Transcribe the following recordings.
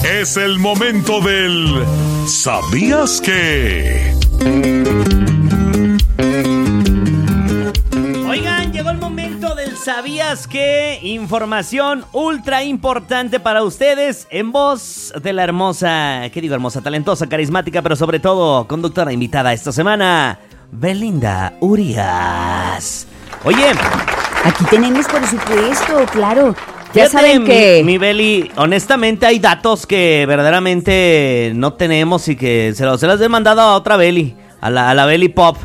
Es el momento del ¿Sabías qué? Oigan, llegó el momento del ¿Sabías qué? Información ultra importante para ustedes en voz de la hermosa, ¿qué digo hermosa? Talentosa, carismática, pero sobre todo conductora invitada esta semana, Belinda Urías. Oye, aquí tenemos, por supuesto, claro. Ya fíjate, saben que... Mi Beli, honestamente hay datos que verdaderamente no tenemos y que se las he mandado a otra Beli, a la Beli Pop.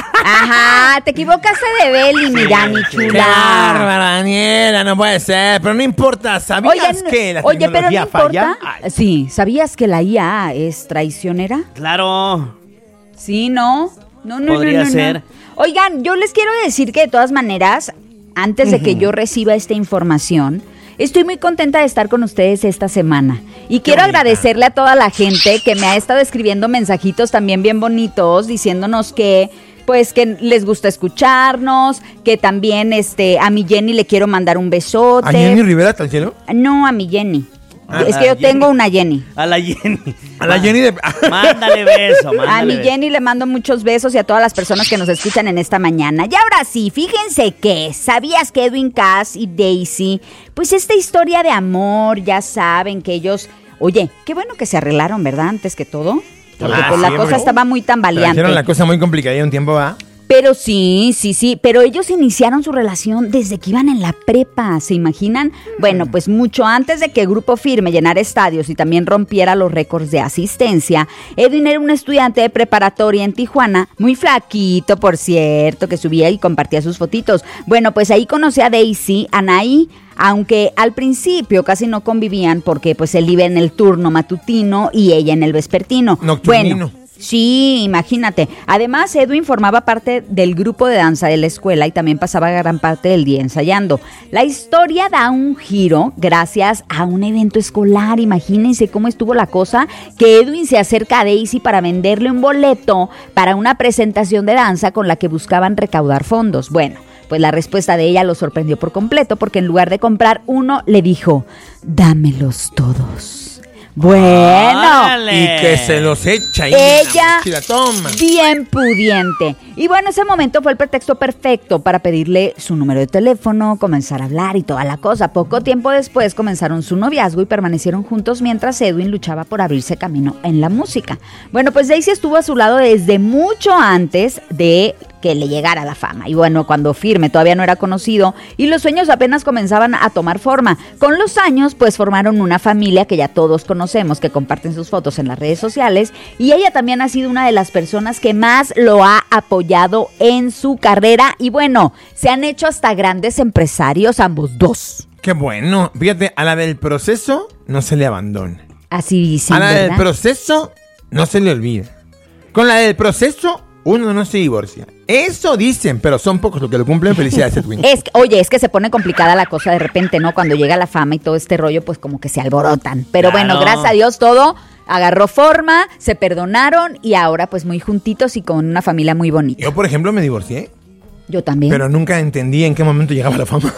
Ajá, te equivocaste de Beli, mi Dani Qué chula. bárbara, Daniela, no puede ser, pero no importa, ¿sabías que la pero no tecnología falla? importa. Sí, ¿sabías que la IA es traicionera? Claro. Sí, ¿no? No. Podría ser. Oigan, yo les quiero decir que de todas maneras, antes de que yo reciba esta información, estoy muy contenta de estar con ustedes esta semana. Y quiero agradecerle a toda la gente que me ha estado escribiendo mensajitos también bien bonitos, diciéndonos que pues que les gusta escucharnos, que también a mi Jenny le quiero mandar un besote. ¿A Jenny Rivera hasta el cielo? No, a mi Jenny. Es que yo tengo una Jenny. A la Jenny. A la Jenny de... Mándale beso, A mi Jenny le mando muchos besos y a todas las personas que nos escuchan en esta mañana. Y ahora sí, fíjense que, ¿sabías que Edwin Cass y Daisy, pues esta historia de amor, ya saben que ellos, oye, qué bueno que se arreglaron, ¿verdad? Antes que todo. Porque pues la cosa estaba muy tambaleante. Trajeron la cosa muy complicada y un tiempo va. Pero sí, pero ellos iniciaron su relación desde que iban en la prepa, ¿se imaginan? Bueno, pues mucho antes de que el Grupo Firme llenara estadios y también rompiera los récords de asistencia, Edwin era un estudiante de preparatoria en Tijuana, muy flaquito, por cierto, que subía y compartía sus fotitos. Bueno, pues ahí conocí a Daisy, Anaí, aunque al principio casi no convivían porque pues él iba en el turno matutino y ella en el vespertino. Nocturnino. Bueno, sí, imagínate. Además, Edwin formaba parte del grupo de danza de la escuela y también pasaba gran parte del día ensayando. La historia da un giro gracias a un evento escolar. Imagínense cómo estuvo la cosa, que Edwin se acerca a Daisy para venderle un boleto para una presentación de danza con la que buscaban recaudar fondos. Bueno, pues la respuesta de ella lo sorprendió por completo porque en lugar de comprar uno, le dijo, dámelos todos. Bueno, ¡Órale! Y que se los echa ahí. Ella, la toma. bien pudiente. Y bueno, ese momento fue el pretexto perfecto para pedirle su número de teléfono, comenzar a hablar y toda la cosa. Poco tiempo después comenzaron su noviazgo y permanecieron juntos mientras Edwin luchaba por abrirse camino en la música. Bueno, pues Daisy estuvo a su lado desde mucho antes de que le llegara la fama. Y bueno, cuando Firme todavía no era conocido y los sueños apenas comenzaban a tomar forma. Con los años, pues formaron una familia que ya todos conocemos, que comparten sus fotos en las redes sociales, y ella también ha sido una de las personas que más lo ha apoyado en su carrera. Y bueno, se han hecho hasta grandes empresarios ambos dos. Qué bueno. Fíjate, a la del proceso no se le abandona. Así dicen, A la ¿verdad? del proceso no se le olvida. Con la del proceso uno no se divorcia. Eso dicen, pero son pocos los que lo cumplen. Felicidades, Edwin. Es que se pone complicada la cosa de repente, ¿no? Cuando llega la fama y todo este rollo, pues como que se alborotan. Pero Claro. bueno, gracias a Dios todo agarró forma, se perdonaron y ahora pues muy juntitos y con una familia muy bonita. Yo, por ejemplo, me divorcié, Yo también. pero nunca entendí en qué momento llegaba la fama.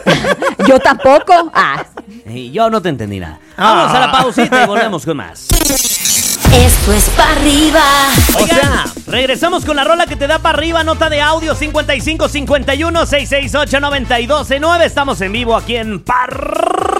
Yo tampoco. Y yo no te entendí nada. Vamos a la pausita y volvemos con más. Esto es pa' arriba. Oigan, regresamos con la rola que te da para arriba. Nota de audio 5551-668-9269. Estamos en vivo aquí en Parrilla